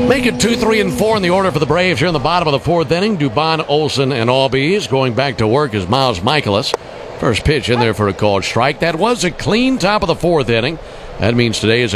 Make it 2, 3, and 4 in the order for the Braves here in the bottom of the fourth inning. Dubon, Olson, and Albies. Going back to work is Miles Michaelis. First pitch in there for a called strike. That was a clean top of the fourth inning. That means today is